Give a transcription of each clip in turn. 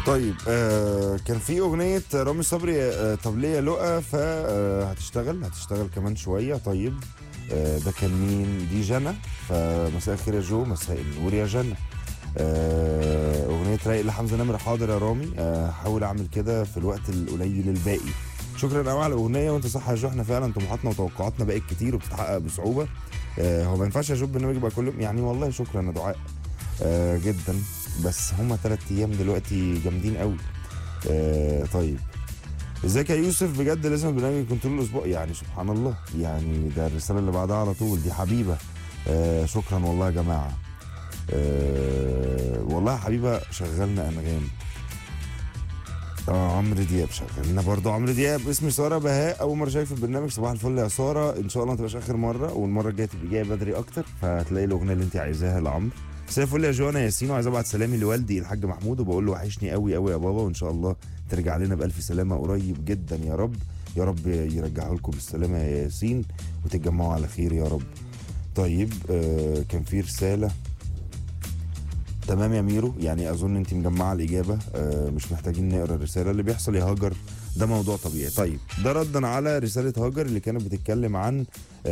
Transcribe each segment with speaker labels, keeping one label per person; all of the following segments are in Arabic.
Speaker 1: طيب كان في اغنيه رامي صبري طب ليه يا لؤى، هتشتغل كمان شويه. طيب ده كان مين؟ دي جنى. فمساء الخير يا جو، مساء النور يا جنى. اغنيه رايق لحمزه نمره. حاضر يا رامي، هحاول اعمل كده في الوقت القليل الباقي. شكرا قوي على الاغنيه، وانت صح يا جو، احنا فعلا طموحاتنا وتوقعاتنا بقت كتير وبتتحقق بصعوبه. هو ما ينفعش يا جو البرنامج يبقى كل يوم يعني. والله شكرا يا دعاء جدا، بس هما 3 ايام دلوقتي جامدين قوي. طيب ازيك يا يوسف؟ بجد لازم البرنامج يكون طول الاسبوع يعني، سبحان الله. يعني ده الرساله اللي بعدها على طول دي حبيبه. شكرا والله يا جماعه. والله يا حبيبه شغلنا انغام. عمرو دياب شغلنا برضه. عمرو دياب. اسمي ساره بهاء، اول مره شايف البرنامج. صباح الفل يا ساره، ان شاء الله ما تبقاش اخر مره، والمره الجايه تبقي جايه بدري اكتر، فهتلاقي الاغنيه اللي انت عايزاها لعمرو. مساء الفل يا جوانا ياسين، وعايز ابعت سلامي لوالدي الحاج محمود، وبقول له وحشني قوي قوي يا بابا، وان شاء الله ترجع لنا بالف سلامه قريب جدا يا رب. يا رب يرجعه لكم بالسلامه يا ياسين، وتتجمعوا على خير يا رب. طيب كان في رساله. تمام يا ميرو، يعني اظن انت مجمعه الاجابه، مش محتاجين نقرا الرساله. اللي بيحصل يا هاجر ده موضوع طبيعي. طيب ده ردا على رساله هاجر اللي كانت بتتكلم عن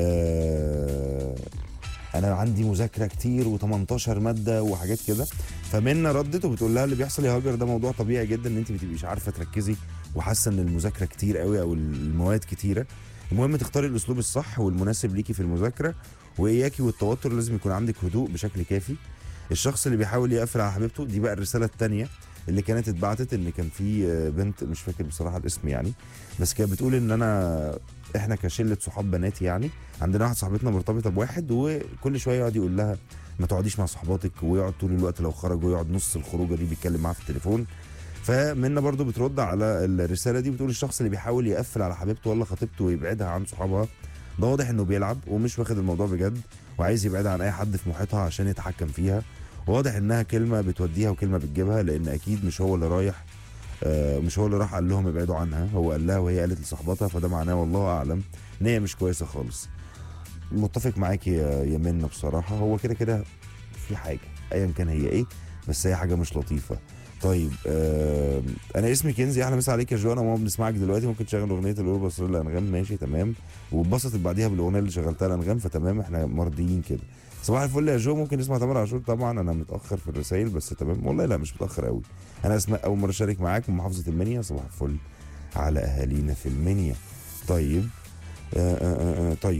Speaker 1: انا عندي مذاكره كتير و18 ماده وحاجات كده. فمنى ردت وبتقول لها اللي بيحصل يا هاجر ده موضوع طبيعي جدا، ان انت ما تبقيش عارفه تركزي وحاسه ان المذاكره كتير قوي او المواد كتيره. المهم تختاري الاسلوب الصح والمناسب ليكي في المذاكره، واياكي والتوتر، لازم يكون عندك هدوء بشكل كافي. الشخص اللي بيحاول يقفل على حبيبته، دي بقى الرساله الثانيه اللي كانت اتبعتت، ان كان في بنت مش فاكر بصراحه الاسم يعني، بس كانت بتقول ان احنا كشله صحاب بنات يعني، عندنا واحده صاحبتنا مرتبطه بواحد، وكل شويه يقعد يقول لها ما تقعديش مع صحباتك، ويقعد طول الوقت لو خرجوا يقعد نص الخروجه دي بيتكلم معاها في التليفون. فمنى برضو بترد على الرساله دي، بتقول الشخص اللي بيحاول يقفل على حبيبته ولا خطيبته ويبعدها عن صحابها، ده واضح انه بيلعب ومش واخد الموضوع بجد، وعايز يبعدها عن اي حد في محيطها عشان يتحكم فيها. واضح انها كلمه بتوديها وكلمه بتجيبها، لان اكيد مش هو اللي رايح، مش هو اللي راح قال لهم ابعدوا عنها، هو قال لها وهي قالت لصاحبتها، فده معناه والله اعلم ان هي مش كويسه خالص. متفق معاكي يا منى بصراحه. هو كده كده في حاجه ايا كان هي ايه، بس هي حاجه مش لطيفه. طيب انا اسمي كنزي، احلى مسا عليك يا جوانا، ماما بنسمعك دلوقتي، ممكن تشغل اغنيه القرب بصر لانغام؟ ماشي تمام. واتبسطت بعديها بالاغنيه اللي شغلتها لانغام، فتمام احنا مرضيين كده. صباح الفل يا جو، ممكن نسمع تامر عاشور؟ طبعا انا متاخر في الرسائل بس تمام والله، لا مش متاخر قوي. انا اسماء، اول مره اشارك معاك من محافظه المنيا. صباح الفل على اهالينا في المنيا. طيب طيب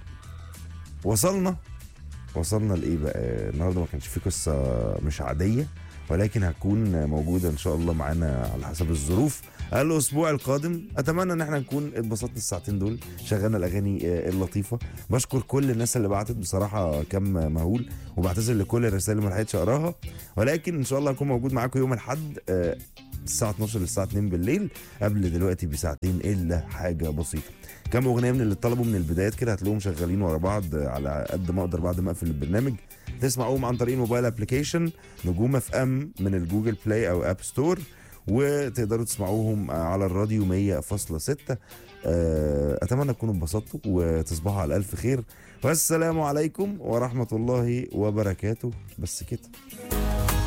Speaker 1: وصلنا لايه بقى النهارده؟ ما كانش في قصه مش عاديه، ولكن هتكون موجوده ان شاء الله معانا على حسب الظروف الاسبوع القادم. اتمنى ان احنا نكون اتبسطنا الساعتين دول، شغلنا الاغاني اللطيفه. بشكر كل الناس اللي بعتت بصراحه، كم مهول، وبعتذر لكل الرسائل اللي ما لحقتش اقراها، ولكن ان شاء الله هكون موجود معاكم يوم الاحد الساعه 12 للساعه 2 بالليل، قبل دلوقتي بساعتين الا حاجه بسيطه. كام اغنيه من اللي طلبوا من البدايات كده هتلاقوهم شغالين ورا بعض على قد ما اقدر بعد ما اقفل البرنامج. تسمعوهم عن طريق الموبايل ابلكيشن نجوم اف ام من الجوجل بلاي او اب ستور، وتقدروا تسمعوهم على الراديو 100.6. اتمنى تكونوا انبسطتوا وتصبحوا على الف خير، والسلام عليكم ورحمه الله وبركاته. بس كده.